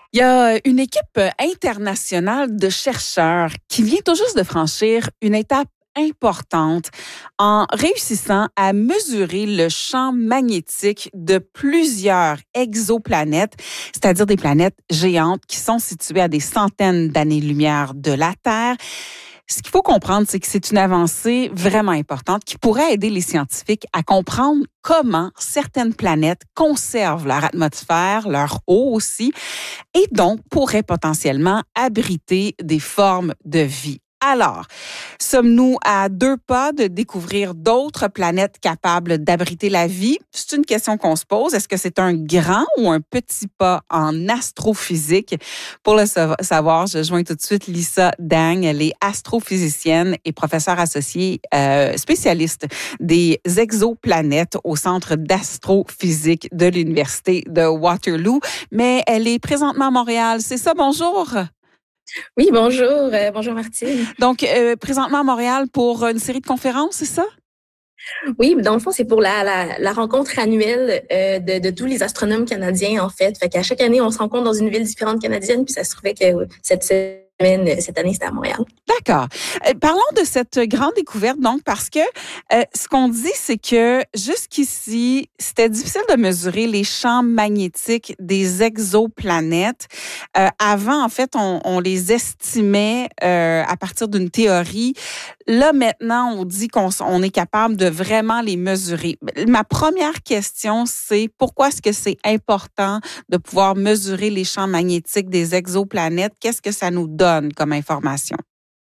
Il y a une équipe internationale de chercheurs qui vient tout juste de franchir une étape importante en réussissant à mesurer le champ magnétique de plusieurs exoplanètes, c'est-à-dire des planètes géantes qui sont situées à des centaines d'années-lumière de la Terre. Ce qu'il faut comprendre, c'est que c'est une avancée vraiment importante qui pourrait aider les scientifiques à comprendre comment certaines planètes conservent leur atmosphère, leur eau aussi, et donc pourraient potentiellement abriter des formes de vie. Alors, sommes-nous à 2 pas de découvrir d'autres planètes capables d'abriter la vie? C'est une question qu'on se pose. Est-ce que c'est un grand ou un petit pas en astrophysique? Pour le savoir, je joins tout de suite Lisa Dang. Elle est astrophysicienne et professeure associée spécialiste des exoplanètes au Centre d'astrophysique de l'Université de Waterloo. Mais elle est présentement à Montréal. C'est ça, bonjour? Oui, bonjour. Bonjour, Martine. Donc, présentement à Montréal pour une série de conférences, c'est ça? Oui, dans le fond, c'est pour la rencontre annuelle de tous les astronomes canadiens, en fait. Fait qu'à chaque année, on se rencontre dans une ville différente canadienne, puis ça se trouvait que cette année, c'était à Montréal. D'accord. Parlons de cette grande découverte, donc, parce que ce qu'on dit, c'est que jusqu'ici, c'était difficile de mesurer les champs magnétiques des exoplanètes. Avant, en fait, on les estimait à partir d'une théorie. Là, maintenant, on dit qu'on est capable de vraiment les mesurer. Ma première question, c'est pourquoi est-ce que c'est important de pouvoir mesurer les champs magnétiques des exoplanètes? Qu'est-ce que ça nous donne comme information?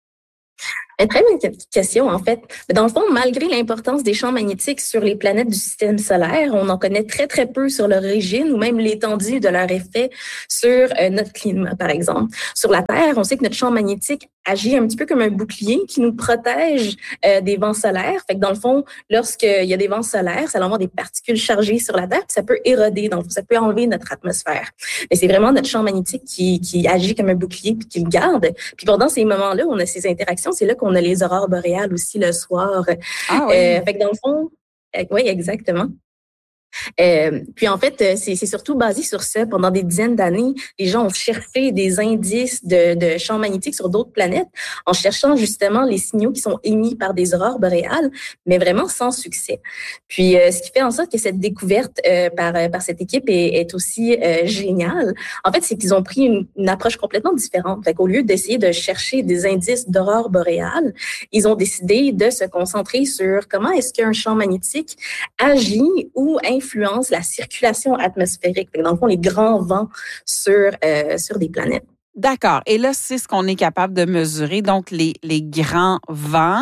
Très bonne question, en fait. Dans le fond, malgré l'importance des champs magnétiques sur les planètes du système solaire, on en connaît très, très peu sur l'origine ou même l'étendue de leur effet sur notre climat, par exemple. Sur la Terre, on sait que notre champ magnétique agit un petit peu comme un bouclier qui nous protège des vents solaires. Fait que dans le fond, lorsqu'il y a des vents solaires, ça envoie des particules chargées sur la Terre, puis ça peut éroder, donc ça peut enlever notre atmosphère. Mais c'est vraiment notre champ magnétique qui agit comme un bouclier puis qui le garde. Puis pendant ces moments-là, on a ces interactions, c'est là qu'on a les aurores boréales aussi le soir. Ah oui. Fait que dans le fond, oui, exactement. Puis en fait, c'est surtout basé sur ça. Pendant des dizaines d'années, les gens ont cherché des indices de champs magnétiques sur d'autres planètes en cherchant justement les signaux qui sont émis par des aurores boréales, mais vraiment sans succès. Puis ce qui fait en sorte que cette découverte par cette équipe est aussi géniale, en fait, c'est qu'ils ont pris une approche complètement différente. Fait qu'au lieu d'essayer de chercher des indices d'aurores boréales, ils ont décidé de se concentrer sur comment est-ce qu'un champ magnétique agit ou influence la circulation atmosphérique. Dans le fond, les grands vents sur des planètes. D'accord. Et là, c'est ce qu'on est capable de mesurer, donc les grands vents.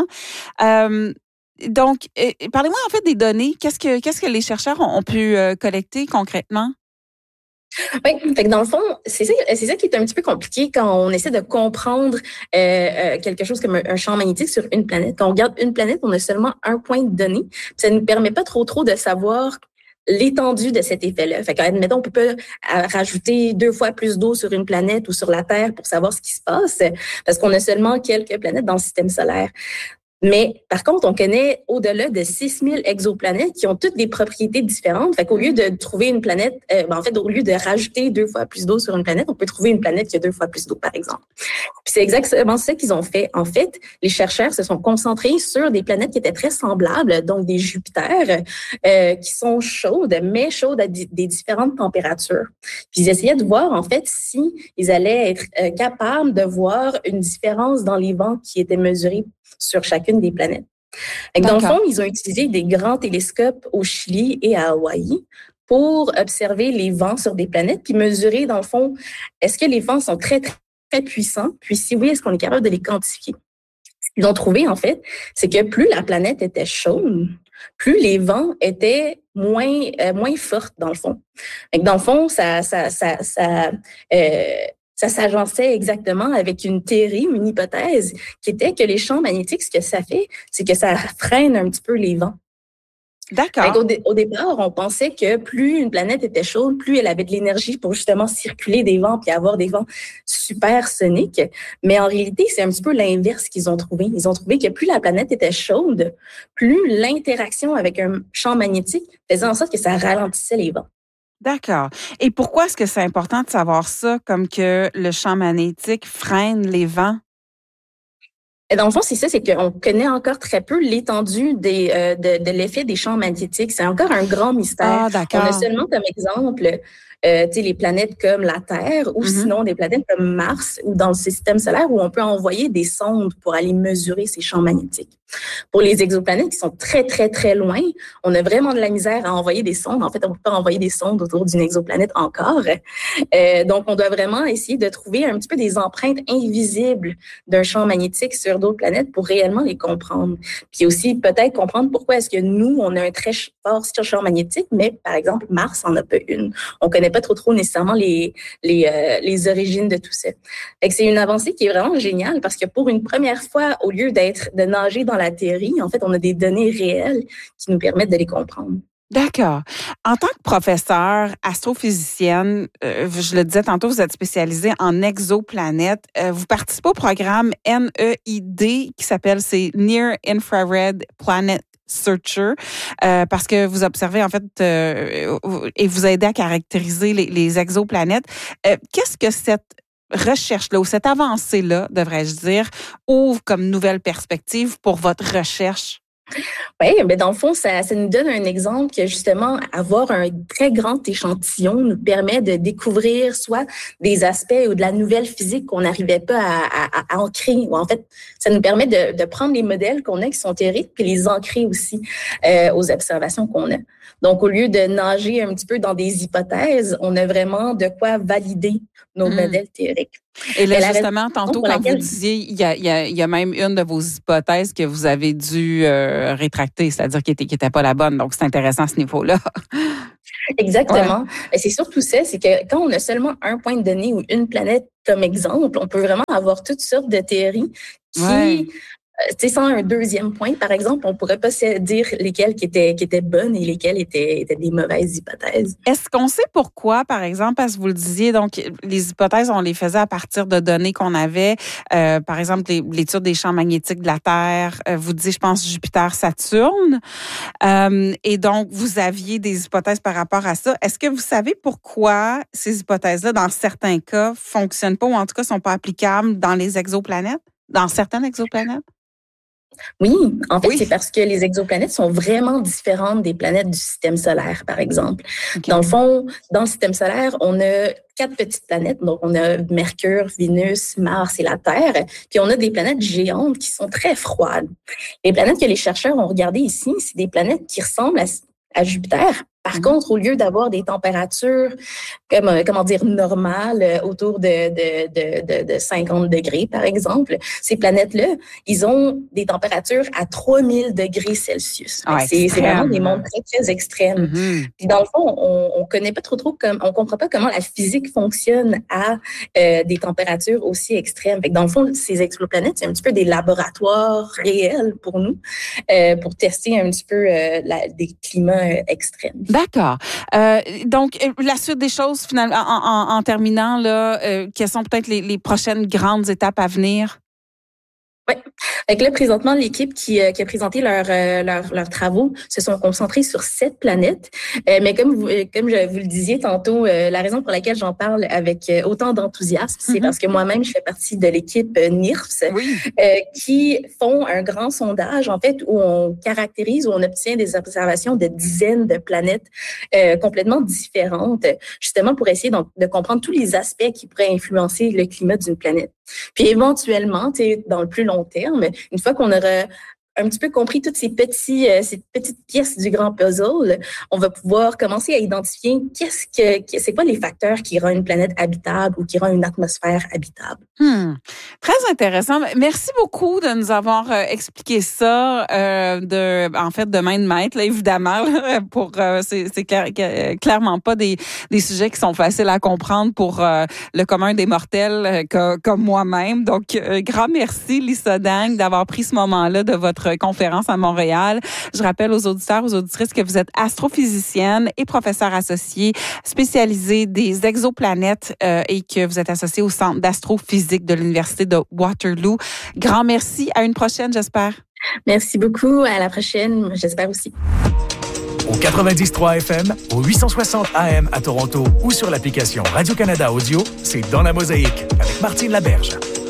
Donc, parlez-moi en fait des données. Qu'est-ce que les chercheurs ont pu collecter concrètement? Oui, fait que dans le fond, c'est ça qui est un petit peu compliqué quand on essaie de comprendre quelque chose comme un champ magnétique sur une planète. Quand on regarde une planète, on a seulement un point de données. Ça ne nous permet pas trop de savoir l'étendue de cet effet-là. Fait qu'admettons, on peut pas rajouter 2 fois plus d'eau sur une planète ou sur la Terre pour savoir ce qui se passe, parce qu'on a seulement quelques planètes dans le système solaire. Mais par contre, on connaît au-delà de 6000 exoplanètes qui ont toutes des propriétés différentes. Fait qu'au lieu de trouver une planète, en fait, au lieu de rajouter 2 fois plus d'eau sur une planète, on peut trouver une planète qui a 2 fois plus d'eau, par exemple. Puis c'est exactement ça qu'ils ont fait. En fait, les chercheurs se sont concentrés sur des planètes qui étaient très semblables, donc des Jupiters, qui sont chaudes, mais chaudes à des différentes températures. Puis ils essayaient de voir, en fait, si ils allaient être capables de voir une différence dans les vents qui étaient mesurés sur chacune des planètes. Dans le fond, ils ont utilisé des grands télescopes au Chili et à Hawaï pour observer les vents sur des planètes, puis mesurer, dans le fond, est-ce que les vents sont très, très, très puissants, puis si oui, est-ce qu'on est capable de les quantifier? Ce qu'ils ont trouvé, en fait, c'est que plus la planète était chaude, plus les vents étaient moins forts, dans le fond. Dans le fond, ça s'agençait exactement avec une théorie, une hypothèse, qui était que les champs magnétiques, ce que ça fait, c'est que ça freine un petit peu les vents. D'accord. Au départ, on pensait que plus une planète était chaude, plus elle avait de l'énergie pour justement circuler des vents puis avoir des vents supersoniques. Mais en réalité, c'est un petit peu l'inverse qu'ils ont trouvé. Ils ont trouvé que plus la planète était chaude, plus l'interaction avec un champ magnétique faisait en sorte que ça ralentissait les vents. D'accord. Et pourquoi est-ce que c'est important de savoir ça, comme que le champ magnétique freine les vents? Et dans le fond, c'est ça, c'est qu'on connaît encore très peu l'étendue de l'effet des champs magnétiques. C'est encore un grand mystère. Ah, On a d'accord. seulement comme exemple les planètes comme la Terre ou Mhm. sinon des planètes comme Mars ou dans le système solaire où on peut envoyer des sondes pour aller mesurer ces champs magnétiques. Pour les exoplanètes qui sont très, très, très loin, on a vraiment de la misère à envoyer des sondes. En fait, on ne peut pas envoyer des sondes autour d'une exoplanète encore. Donc, on doit vraiment essayer de trouver un petit peu des empreintes invisibles d'un champ magnétique sur d'autres planètes pour réellement les comprendre. Puis aussi, peut-être comprendre pourquoi est-ce que nous, on a un très fort champ magnétique, mais par exemple, Mars en a pas une. On connaît pas trop nécessairement les origines de tout ça. Fait que c'est une avancée qui est vraiment géniale parce que pour une première fois, au lieu de nager dans la théorie, en fait, on a des données réelles qui nous permettent de les comprendre. D'accord. En tant que professeure astrophysicienne, je le disais tantôt, vous êtes spécialisée en exoplanètes. Vous participez au programme NEID c'est Near Infrared Planet Searcher, parce que vous observez en fait et vous aidez à caractériser les exoplanètes. Qu'est-ce que cette recherche-là ou cette avancée-là, devrais-je dire, ouvre comme nouvelle perspective pour votre recherche? Oui, mais dans le fond, ça nous donne un exemple que justement, avoir un très grand échantillon nous permet de découvrir soit des aspects ou de la nouvelle physique qu'on n'arrivait pas à ancrer. Ou en fait, ça nous permet de prendre les modèles qu'on a qui sont théoriques puis les ancrer aussi aux observations qu'on a. Donc, au lieu de nager un petit peu dans des hypothèses, on a vraiment de quoi valider nos modèles théoriques. Et là, Mais la raison justement, tantôt, pour quand vous laquelle disiez, il y a même une de vos hypothèses que vous avez dû rétracter, c'est-à-dire qui était pas la bonne. Donc, c'est intéressant à ce niveau-là. Ouais. Exactement. Et c'est surtout ça, c'est que quand on a seulement un point de données ou une planète comme exemple, on peut vraiment avoir toutes sortes de théories Ouais. qui, sans un deuxième point, par exemple, on pourrait pas se dire lesquelles qui étaient bonnes et lesquelles étaient des mauvaises hypothèses. Est-ce qu'on sait pourquoi, par exemple, parce que vous le disiez, donc les hypothèses, on les faisait à partir de données qu'on avait, par exemple l'étude des champs magnétiques de la Terre, vous disiez, je pense, Jupiter, Saturne, et donc vous aviez des hypothèses par rapport à ça. Est-ce que vous savez pourquoi ces hypothèses-là, dans certains cas, fonctionnent pas ou en tout cas sont pas applicables dans les exoplanètes, dans certaines exoplanètes? Oui, en fait, c'est Oui. parce que les exoplanètes sont vraiment différentes des planètes du système solaire, par exemple. Dans OK. le fond, dans le système solaire, on a 4 petites planètes. Donc, on a Mercure, Vénus, Mars et la Terre. Puis, on a des planètes géantes qui sont très froides. Les planètes que les chercheurs ont regardées ici, c'est des planètes qui ressemblent à Jupiter. Par Mhm. contre, au lieu d'avoir des températures comment dire, normales autour de 50 degrés, par exemple, ces planètes-là, ils ont des températures à 3000 degrés Celsius. Ah, C'est vraiment des mondes extrême. très, très extrêmes. Mhm. Puis dans le fond, on connaît pas trop on comprend pas comment la physique fonctionne à des températures aussi extrêmes. Fait que dans le fond, ces exoplanètes, c'est un petit peu des laboratoires réels pour nous, pour tester un petit peu des climats extrêmes. D'accord. Donc, la suite des choses, finalement, en terminant, là, quelles sont peut-être les prochaines grandes étapes à venir? Oui. Fait que là, présentement, l'équipe qui a présenté leurs travaux se sont concentrés sur 7 planètes. Mais comme je vous le disiez tantôt, la raison pour laquelle j'en parle avec autant d'enthousiasme, c'est Mhm. parce que moi-même, je fais partie de l'équipe NIRFS, Oui. qui font un grand sondage, en fait, où on caractérise, où on obtient des observations de dizaines de planètes complètement différentes, justement pour essayer de comprendre tous les aspects qui pourraient influencer le climat d'une planète. Puis éventuellement, dans le plus long terme, une fois qu'on aura un petit peu compris toutes ces petites pièces du grand puzzle, on va pouvoir commencer à identifier c'est quoi les facteurs qui rendent une planète habitable ou qui rendent une atmosphère habitable. Très intéressant. Merci beaucoup de nous avoir expliqué ça en fait de main de maître, là, évidemment. Là, c'est clairement pas des sujets qui sont faciles à comprendre pour le commun des mortels comme moi-même. Donc grand merci Lisa Dang d'avoir pris ce moment-là de votre conférence à Montréal. Je rappelle aux auditeurs, aux auditrices que vous êtes astrophysicienne et professeure associée spécialisée des exoplanètes et que vous êtes associée au Centre d'astrophysique de l'Université de Waterloo. Grand merci. À une prochaine, j'espère. Merci beaucoup. À la prochaine, j'espère aussi. au 93.3 FM, au 860 AM à Toronto ou sur l'application Radio-Canada Audio, c'est Dans la Mosaïque avec Martine Laberge.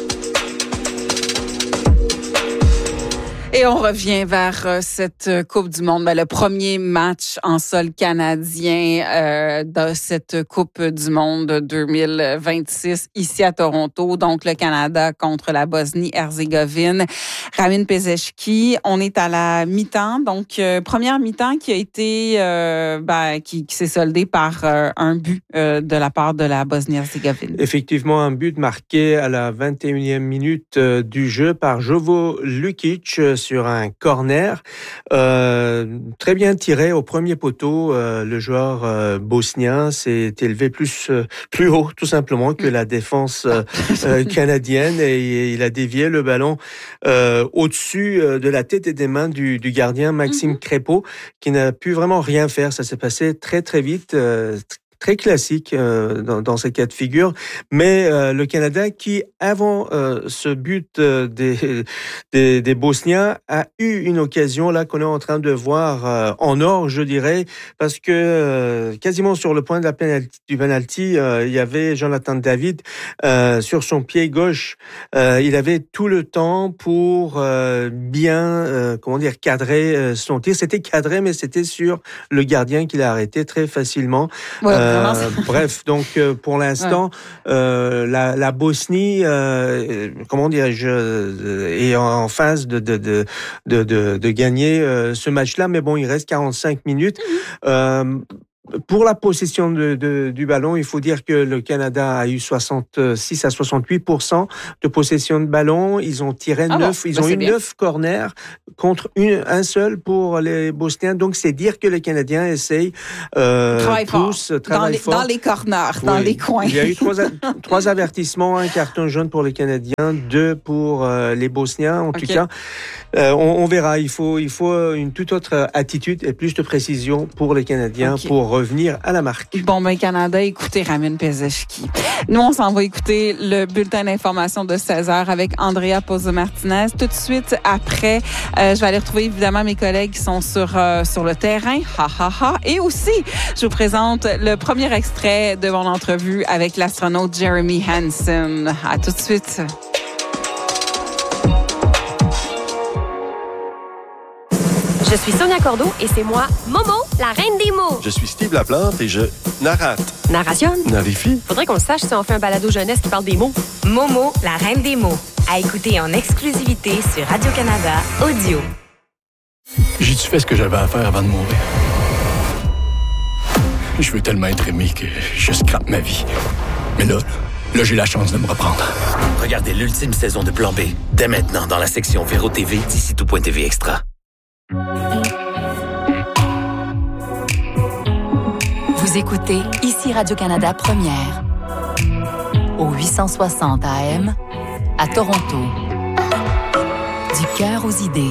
Et on revient vers cette Coupe du Monde, le premier match en sol canadien de cette Coupe du Monde 2026 ici à Toronto. Donc, le Canada contre la Bosnie-Herzégovine. Ramin Pezeshki, on est à la mi-temps. Donc, première mi-temps qui a été, qui s'est soldée par un but de la part de la Bosnie-Herzégovine. Effectivement, un but marqué à la 21e minute du jeu par Jovo Lukic sur un corner. Très bien tiré au premier poteau. Le joueur bosnien s'est élevé plus haut, tout simplement, que la défense canadienne et il a dévié le ballon au-dessus de la tête et des mains du gardien Maxime Crépeau, qui n'a pu vraiment rien faire. Ça s'est passé très, très vite. Très classique dans ces cas de figure, mais le Canada qui, avant ce but des Bosniens, a eu une occasion là qu'on est en train de voir en or, je dirais, parce que quasiment sur le point de du penalty, il y avait Jonathan David sur son pied gauche. Il avait tout le temps pour bien, cadrer son tir. C'était cadré, mais c'était sur le gardien qui l'a arrêté très facilement. Ouais. Bref, donc pour l'instant, la Bosnie, est en phase de gagner ce match-là, mais bon, il reste 45 minutes. Pour la possession du ballon, il faut dire que le Canada a eu 66 à 68% de possession de ballon. Ils ont tiré 9 corners contre un seul pour les Bosniens. Donc, c'est dire que les Canadiens essayent travaillent fort dans les corners, dans les coins. Il y a eu 3 avertissements, un carton jaune pour les Canadiens, 2 pour les Bosniens. En tout cas, on verra. Il faut une toute autre attitude et plus de précision pour les Canadiens pour revenir à la marque. Bon, Canada, écoutez Ramin Pezeshki. Nous, on s'en va écouter le bulletin d'information de 16h avec Andrea Pozzo-Martinez. Tout de suite après, je vais aller retrouver évidemment mes collègues qui sont sur le terrain. Et aussi, je vous présente le premier extrait de mon entrevue avec l'astronaute Jeremy Hansen. À tout de suite. Je suis Sonia Cordeau et c'est moi, Momo, la reine des mots. Je suis Steve Laplante et je narrate. Narration? Narifie? Faudrait qu'on le sache si on fait un balado jeunesse qui parle des mots. Momo, la reine des mots. À écouter en exclusivité sur Radio-Canada Audio. J'ai-tu fait ce que j'avais à faire avant de mourir? Je veux tellement être aimé que je scrape ma vie. Mais là, j'ai la chance de me reprendre. Regardez l'ultime saison de Plan B, dès maintenant dans la section Véro TV d'ici tout.tv Extra. Vous écoutez ici Radio-Canada Première au 860 AM à Toronto. Du cœur aux idées.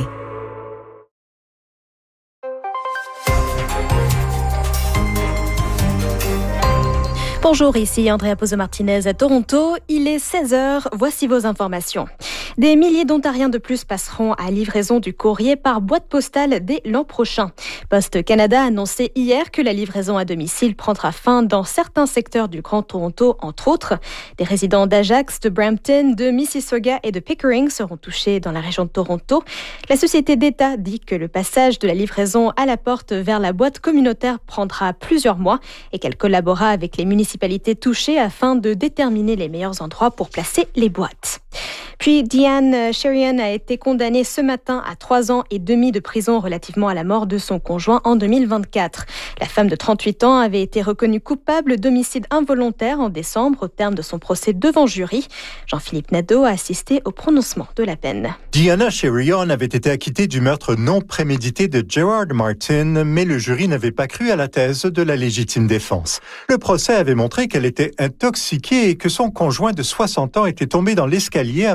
Bonjour, ici Andrea Pozzo-Martinez à Toronto. Il est 16h, voici vos informations. Des milliers d'Ontariens de plus passeront à livraison du courrier par boîte postale dès l'an prochain. Post Canada a annoncé hier que la livraison à domicile prendra fin dans certains secteurs du Grand Toronto, entre autres. Des résidents d'Ajax, de Brampton, de Mississauga et de Pickering seront touchés dans la région de Toronto. La société d'État dit que le passage de la livraison à la porte vers la boîte communautaire prendra plusieurs mois et qu'elle collaborera avec les municipalités touchées afin de déterminer les meilleurs endroits pour placer les boîtes. Puis Diane Sherian a été condamnée ce matin à 3 ans et demi de prison relativement à la mort de son conjoint en 2024. La femme de 38 ans avait été reconnue coupable d'homicide involontaire en décembre au terme de son procès devant jury. Jean-Philippe Nadeau a assisté au prononcement de la peine. Diana Sherian avait été acquittée du meurtre non prémédité de Gerard Martin, mais le jury n'avait pas cru à la thèse de la légitime défense. Le procès avait montré qu'elle était intoxiquée et que son conjoint de 60 ans était tombé dans l'escalier après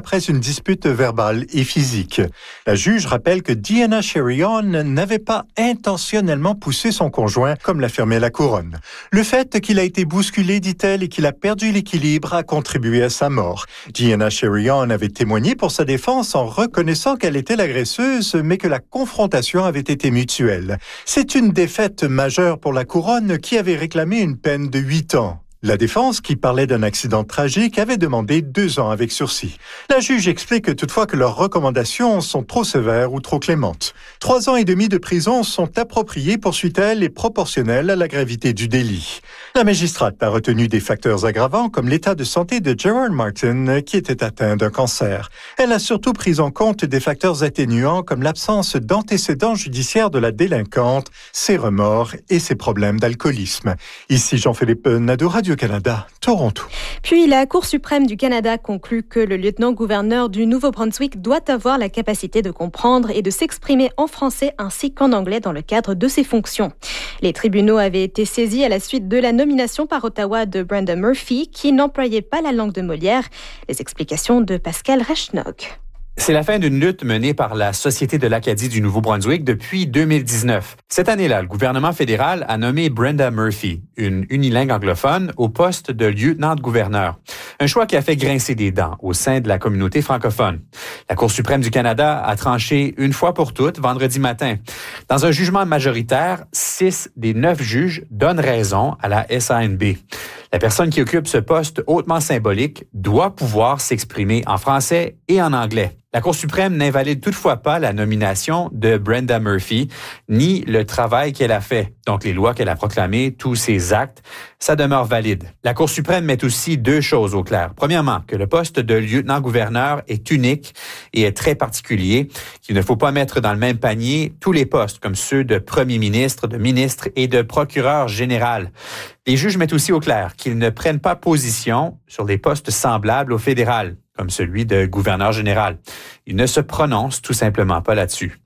après une dispute verbale et physique. La juge rappelle que Diana Sheridan n'avait pas intentionnellement poussé son conjoint, comme l'affirmait la couronne. Le fait qu'il a été bousculé, dit-elle, et qu'il a perdu l'équilibre a contribué à sa mort. Diana Sheridan avait témoigné pour sa défense en reconnaissant qu'elle était l'agresseuse, mais que la confrontation avait été mutuelle. C'est une défaite majeure pour la couronne qui avait réclamé une peine de 8 ans. La défense, qui parlait d'un accident tragique, avait demandé 2 ans avec sursis. La juge explique toutefois que leurs recommandations sont trop sévères ou trop clémentes. 3 ans et demi de prison sont appropriés, poursuit-elle, et proportionnels à la gravité du délit. La magistrate a retenu des facteurs aggravants comme l'état de santé de Gerard Martin, qui était atteint d'un cancer. Elle a surtout pris en compte des facteurs atténuants comme l'absence d'antécédents judiciaires de la délinquante, ses remords et ses problèmes d'alcoolisme. Ici Jean-Philippe Nadeau, Radio-Canada, Toronto. Puis la Cour suprême du Canada conclut que le lieutenant-gouverneur du Nouveau-Brunswick doit avoir la capacité de comprendre et de s'exprimer en français ainsi qu'en anglais dans le cadre de ses fonctions. Les tribunaux avaient été saisis à la suite de la nomination par Ottawa de Brenda Murphy, qui n'employait pas la langue de Molière. Les explications de Pascal Rechnog. C'est la fin d'une lutte menée par la Société de l'Acadie du Nouveau-Brunswick depuis 2019. Cette année-là, le gouvernement fédéral a nommé Brenda Murphy, une unilingue anglophone, au poste de lieutenant-gouverneur. Un choix qui a fait grincer des dents au sein de la communauté francophone. La Cour suprême du Canada a tranché une fois pour toutes vendredi matin. Dans un jugement majoritaire, 6 des 9 juges donnent raison à la SANB. La personne qui occupe ce poste hautement symbolique doit pouvoir s'exprimer en français et en anglais. La Cour suprême n'invalide toutefois pas la nomination de Brenda Murphy, ni le travail qu'elle a fait. Donc, les lois qu'elle a proclamées, tous ses actes, ça demeure valide. La Cour suprême met aussi 2 choses au clair. Premièrement, que le poste de lieutenant-gouverneur est unique et est très particulier, qu'il ne faut pas mettre dans le même panier tous les postes, comme ceux de premier ministre, de ministre et de procureur général. Les juges mettent aussi au clair qu'ils ne prennent pas position sur des postes semblables au fédéral, comme celui de gouverneur général. Ils ne se prononcent tout simplement pas là-dessus.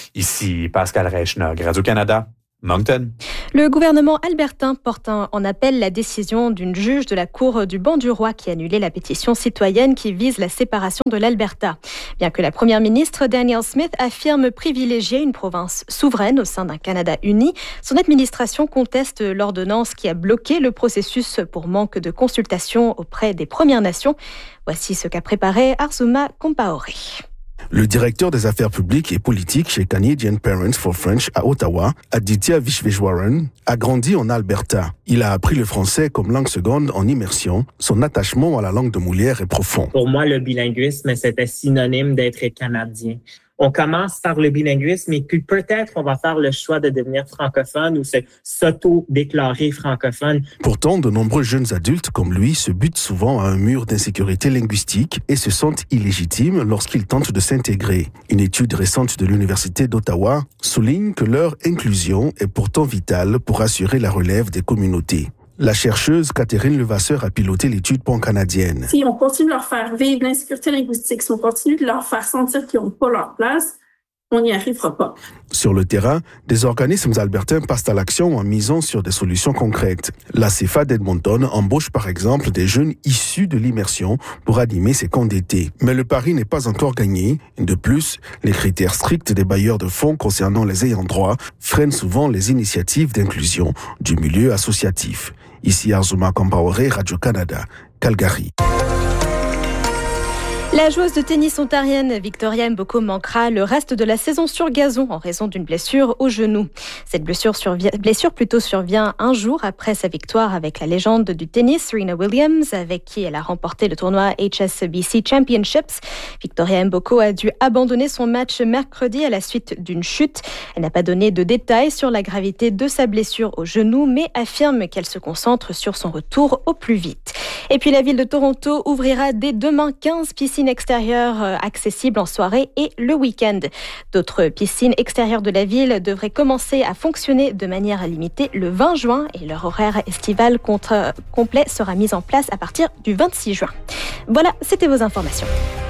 Ici Pascal Rechnog, Radio-Canada, Moncton. Le gouvernement albertain porte en appel la décision d'une juge de la Cour du banc du roi qui a annulé la pétition citoyenne qui vise la séparation de l'Alberta. Bien que la première ministre Danielle Smith affirme privilégier une province souveraine au sein d'un Canada uni, son administration conteste l'ordonnance qui a bloqué le processus pour manque de consultation auprès des Premières Nations. Voici ce qu'a préparé Arzuma Compaoré. Le directeur des affaires publiques et politiques chez Canadian Parents for French à Ottawa, Aditya Vishveshwaran, a grandi en Alberta. Il a appris le français comme langue seconde en immersion. Son attachement à la langue de Molière est profond. Pour moi, le bilinguisme, c'était synonyme d'être canadien. On commence par le bilinguisme et puis peut-être on va faire le choix de devenir francophone ou s'auto-déclarer francophone. Pourtant, de nombreux jeunes adultes comme lui se butent souvent à un mur d'insécurité linguistique et se sentent illégitimes lorsqu'ils tentent de s'intégrer. Une étude récente de l'Université d'Ottawa souligne que leur inclusion est pourtant vitale pour assurer la relève des communautés. La chercheuse Catherine Levasseur a piloté l'étude pan-canadienne. Si on continue de leur faire vivre l'insécurité linguistique, si on continue de leur faire sentir qu'ils n'ont pas leur place, on n'y arrivera pas. Sur le terrain, des organismes albertains passent à l'action en misant sur des solutions concrètes. La CFA d'Edmonton embauche par exemple des jeunes issus de l'immersion pour animer ses camps d'été. Mais le pari n'est pas encore gagné. De plus, les critères stricts des bailleurs de fonds concernant les ayants droit freinent souvent les initiatives d'inclusion du milieu associatif. Ici Arzuma Compaoré, Radio-Canada, Calgary. La joueuse de tennis ontarienne Victoria Mboko manquera le reste de la saison sur gazon en raison d'une blessure au genou. Cette blessure survient un jour après sa victoire avec la légende du tennis Serena Williams, avec qui elle a remporté le tournoi HSBC Championships. Victoria Mboko a dû abandonner son match mercredi à la suite d'une chute. Elle n'a pas donné de détails sur la gravité de sa blessure au genou, mais affirme qu'elle se concentre sur son retour au plus vite. Et puis la ville de Toronto ouvrira dès demain 15 piscines extérieures accessibles en soirée et le week-end. D'autres piscines extérieures de la ville devraient commencer à fonctionner de manière limitée le 20 juin et leur horaire estival complet sera mis en place à partir du 26 juin. Voilà, c'était vos informations.